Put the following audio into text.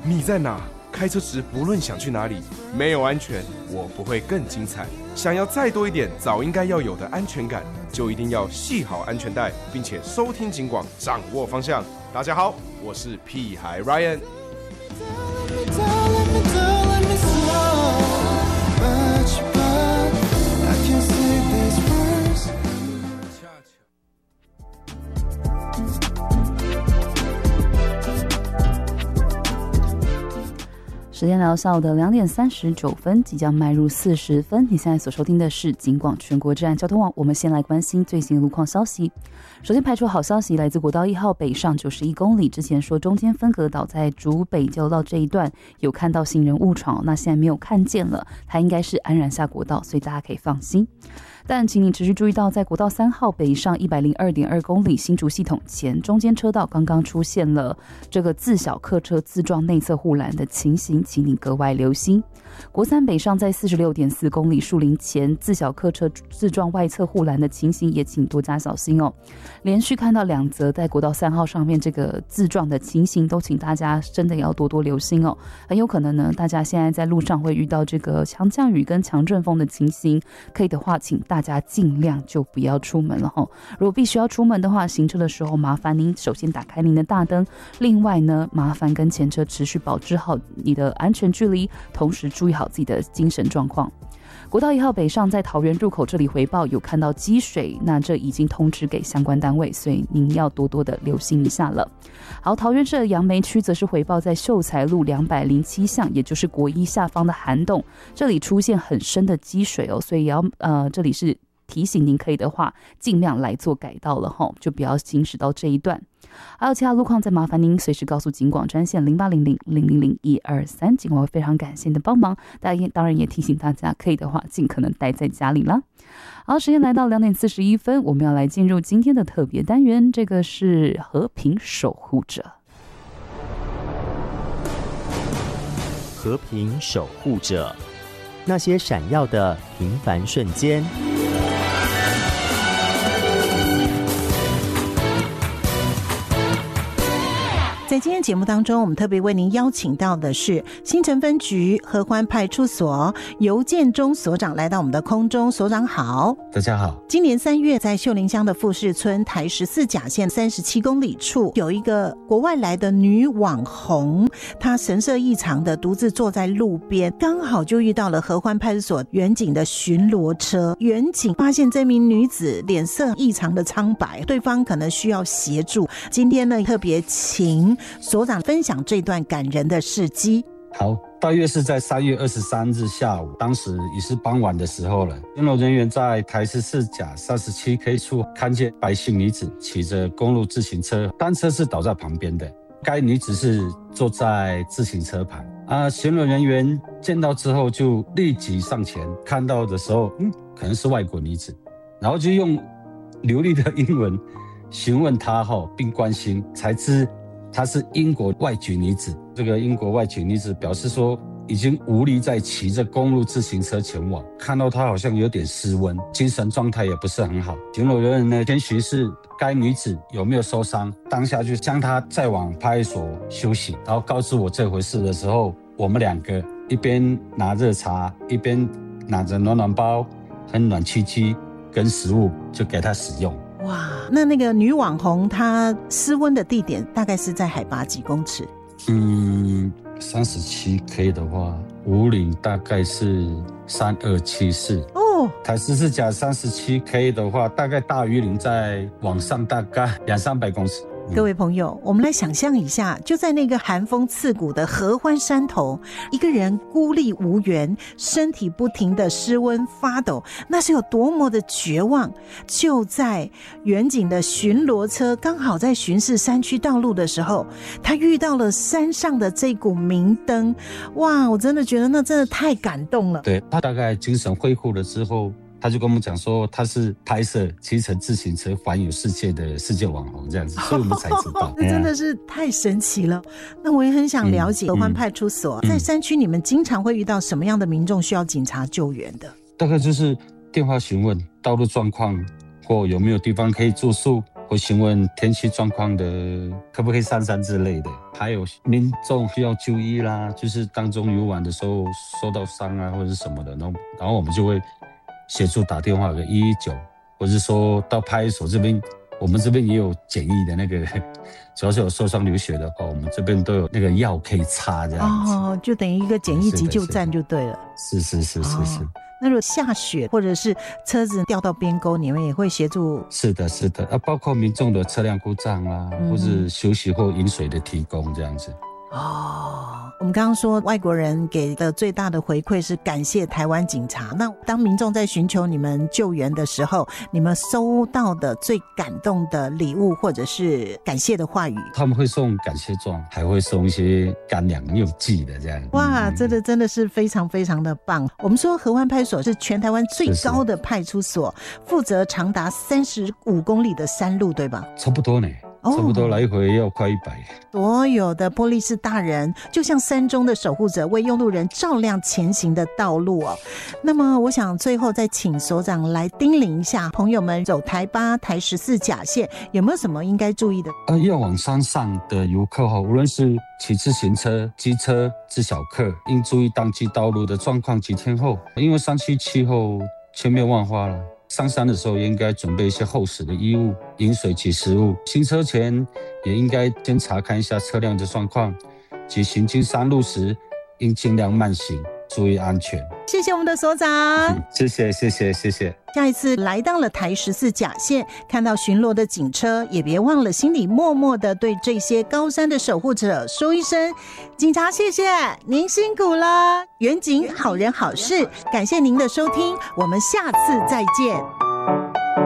你在哪？开车时不论想去哪里，没有安全，我不会更精彩。想要再多一点早应该要有的安全感，就一定要系好安全带，并且收听警广，掌握方向。大家好，我是屁孩 Ryan。 时间来到下午的2点39分，即将迈入40分。你现在所收听的是警广全国治安交通网。我们先来关心最新的路况消息。首先排除好消息，来自国道1号北上91公里，之前说中间分隔岛在竹北交流道这一段有看到行人误闯，那现在没有看见了，它应该是安然下国道，所以大家可以放心。但请你持续注意到，在国道3号北上102.2公里新竹系统前中间车道刚刚出现了这个自小客车自撞内侧护栏的情形，请你格外留心。国3北上在46.4公里树林前自小客车自撞外侧护栏的情形，也请多加小心哦。连续看到2则在国道3号上面这个自撞的情形，都请大家真的要多多留心哦。很有可能呢，大家现在在路上会遇到这个强降雨跟强阵风的情形，可以的话请大家尽量就不要出门了齁。如果必须要出门的话，行车的时候麻烦您首先打开您的大灯，另外呢，麻烦跟前车持续保持好你的安全距离，同时注意好自己的精神状况。国道1号北上在桃园入口这里回报有看到积水，那这已经通知给相关单位，所以您要多多的留心一下了。好，桃园市的杨梅区则是回报在秀才路207巷，也就是国一下方的涵洞，这里出现很深的积水哦，所以这里是提醒您可以的话尽量来做改道了齁，就不要行驶到这一段。还有其他路况再麻烦您随时告诉警广专线0800000123，警广会非常感谢你的帮忙。当然也提醒大家可以的话尽可能待在家里啦。好，时间来到2点41分，我们要来进入今天的特别单元，这个是和平守护者。 和平守护者，那些闪耀的平凡瞬间。 在今天节目当中，我们特别为您邀请到的是新城分局合欢派出所尤建中所长来到我们的空中。所长好。 大家好。 今年3月在秀林乡的富士村台14甲线37公里处，有一个国外来的女网红，她神色异常的独自坐在路边，刚好就遇到了合欢派出所员警的巡逻车。员警发现这名女子脸色异常的苍白，对方可能需要协助。今天呢，特别请所长分享这段感人的事迹。 好，大约是在3月23日下午，当时已是傍晚的时候了。巡逻人员在台14甲37K 处看见白姓女子骑着公路自行车，单车是倒在旁边的。该女子是坐在自行车旁巡逻人员见到之后就立即上前，看到的时候可能是外国女子，然后就用流利的英文询问她并关心，才知她是英国外籍女子。这个英国外籍女子表示说已经无力再骑着公路自行车前往，看到她好像有点失温，精神状态也不是很好。巡逻人员呢先询视该女子有没有受伤，当下就将她载往派出所休息，然后告知我这回事的时候，我们2个一边拿热茶，一边拿着暖暖包和暖气机跟食物就给她使用。 哇，那个女网红她失温的地点大概是在海拔几公尺 ？37K 的话，武岭大概是3274哦。台14甲37K 的话，大概大鱼岭在往上大概200-300公尺。 各位朋友，我们来想象一下，就在那个寒风刺骨的合欢山头，一个人孤立无援，身体不停的失温发抖，那是有多么的绝望。就在远景的巡逻车刚好在巡视山区道路的时候，他遇到了山上的这股明灯。哇，我真的觉得那真的太感动了。 对，他大概精神恢复了之后，他就跟我们讲说他是拍摄骑乘自行车环游世界的世界网红这样子，所以我们才知道。 那真的是太神奇了。那我也很想了解合欢派出所在山区，你们经常会遇到什么样的民众需要警察救援的？ 大概就是电话询问道路状况，或有没有地方可以住宿， 或询问天气状况的，可不可以上山之类的。还有民众需要注意啦，就是当中游玩的时候受到伤啊或者是什么的，然后我们就会协助打电话给119，或者是说到派出所这边，我们这边也有简易的那个，主要是有受伤流血的话，我们这边都有那个药可以擦这样子。 哦，就等于一个简易急救站就对了。 是。 那如果下雪或者是车子掉到边沟，你们也会协助？ 是的，包括民众的车辆故障啊，或是休息或饮水的提供这样子。 我们刚刚说外国人给的最大的回馈是感谢台湾警察，那当民众在寻求你们救援的时候，你们收到的最感动的礼物或者是感谢的话语？ 他们会送感谢状，还会送一些干粮用寄的这样。 哇，真的是非常非常的棒。我们说合欢派出所是全台湾最高的派出所，负责长达35公里的山路，对吧？ 差不多呢。差不多来回要快100。 所有的玻璃士大人就像山中的守护者，为用路人照亮前行的道路哦。那么我想最后再请所长来叮咛一下朋友们，走台8、台14甲线有没有什么应该注意的？ 要往山上的游客无论是骑自行车、机车、自小客，应注意当季道路的状况及天候，因为山区气候千变万化了。上山的时候也应该准备一些厚实的衣物、饮水及食物。行车前也应该先查看一下车辆的状况，及行经山路时应尽量慢行，注意安全。 谢谢我们的所长。 谢谢。 下一次来到了台14甲线，看到巡逻的警车，也别忘了心里默默的对这些高山的守护者说一声：警察谢谢您辛苦了。远景好人好事，感谢您的收听，我们下次再见。